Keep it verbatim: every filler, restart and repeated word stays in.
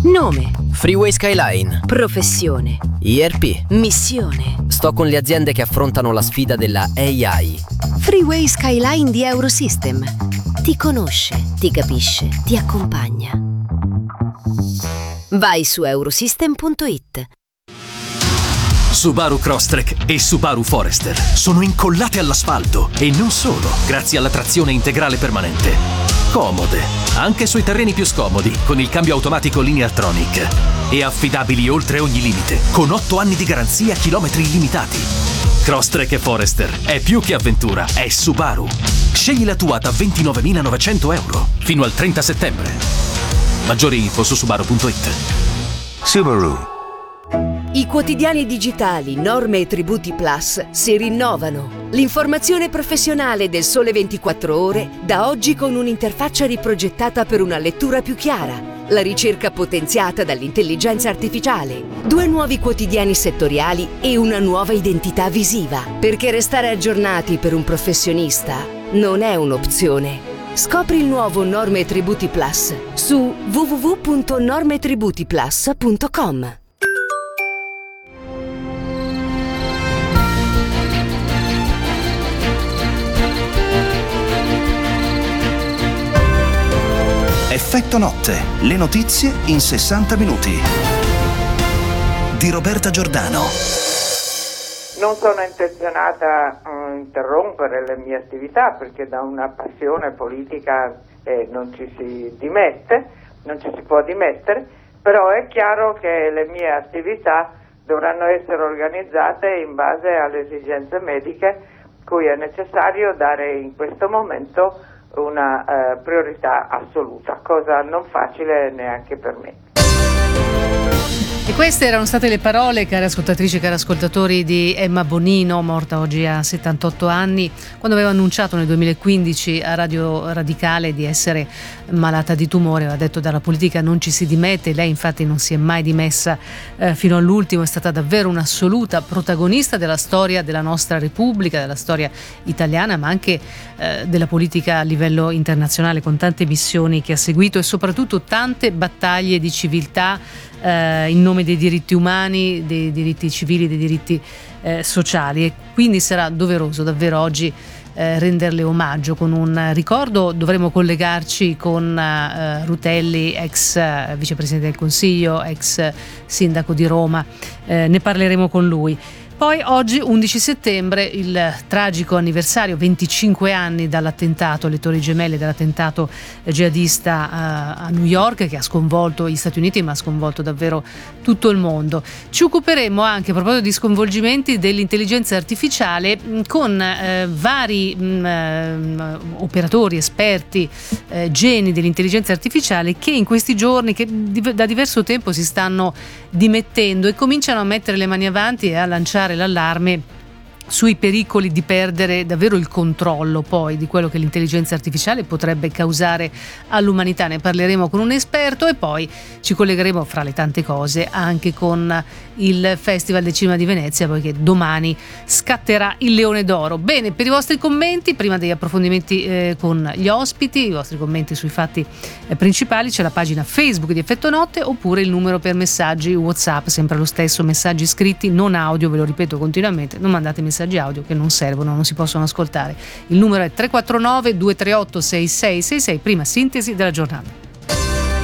Nome. Freeway Skyline. Professione. I R P. Missione. Sto con le aziende che affrontano la sfida della A I. Freeway Skyline di Eurosystem. Ti conosce, ti capisce, ti accompagna. Vai su eurosystem punto it. Subaru Crosstrek e Subaru Forester sono incollate all'asfalto e non solo, grazie alla trazione integrale permanente. Comode, anche sui terreni più scomodi, con il cambio automatico Lineartronic. E affidabili oltre ogni limite, con otto anni di garanzia, chilometri illimitati. Crosstrek e Forester è più che avventura, è Subaru. Scegli la tua da ventinovemilanovecento euro fino al trenta settembre. Maggiori info su subaru punto it. Subaru. I quotidiani digitali Norme e Tributi Plus si rinnovano. L'informazione professionale del Sole ventiquattro Ore da oggi con un'interfaccia riprogettata per una lettura più chiara. La ricerca potenziata dall'intelligenza artificiale. Due nuovi quotidiani settoriali e una nuova identità visiva. Perché restare aggiornati per un professionista non è un'opzione. Scopri il nuovo Norme e Tributi Plus su w w w punto norme tributi plus punto com. Effetto notte, le notizie in sessanta minuti. Di Roberta Giordano. Non sono intenzionata a interrompere le mie attività perché da una passione politica eh, non ci si dimette, non ci si può dimettere, però è chiaro che le mie attività dovranno essere organizzate in base alle esigenze mediche cui è necessario dare in questo momento una eh, priorità assoluta, cosa non facile neanche per me. E queste erano state le parole, care ascoltatrici e cari ascoltatori, di Emma Bonino, morta oggi a settantotto anni, quando aveva annunciato nel duemilaquindici a Radio Radicale di essere malata di tumore. Aveva detto: dalla politica non ci si dimette. Lei infatti non si è mai dimessa eh, fino all'ultimo, è stata davvero un'assoluta protagonista della storia della nostra Repubblica, della storia italiana, ma anche eh, della politica a livello internazionale, con tante missioni che ha seguito e soprattutto tante battaglie di civiltà eh, in nome dei diritti umani, dei diritti civili, dei diritti eh, sociali. E quindi sarà doveroso davvero oggi eh, renderle omaggio con un ricordo. Dovremo collegarci con eh, Rutelli, ex eh, vicepresidente del Consiglio, ex sindaco di Roma, eh, ne parleremo con lui. Poi oggi, undici settembre, il tragico anniversario, venticinque anni dall'attentato alle Torri Gemelle, dall'attentato jihadista a New York, che ha sconvolto gli Stati Uniti ma ha sconvolto davvero tutto il mondo. Ci occuperemo anche, a proposito di sconvolgimenti, dell'intelligenza artificiale con eh, vari mh, operatori, esperti, eh, geni dell'intelligenza artificiale che in questi giorni, che di, da diverso tempo si stanno dimettendo e cominciano a mettere le mani avanti e a lanciare l'allarme sui pericoli di perdere davvero il controllo poi di quello che l'intelligenza artificiale potrebbe causare all'umanità. Ne parleremo con un esperto e poi ci collegheremo, fra le tante cose, anche con il Festival del Cinema di Venezia, poiché domani scatterà il Leone d'Oro. Bene, per i vostri commenti, prima degli approfondimenti eh, con gli ospiti, i vostri commenti sui fatti eh, principali, c'è la pagina Facebook di Effetto Notte oppure il numero per messaggi WhatsApp, sempre lo stesso, messaggi scritti, non audio, ve lo ripeto continuamente, non mandate messaggi audio che non servono, non si possono ascoltare. Il numero è tre quattro nove due tre otto sei sei sei sei. Prima sintesi della giornata.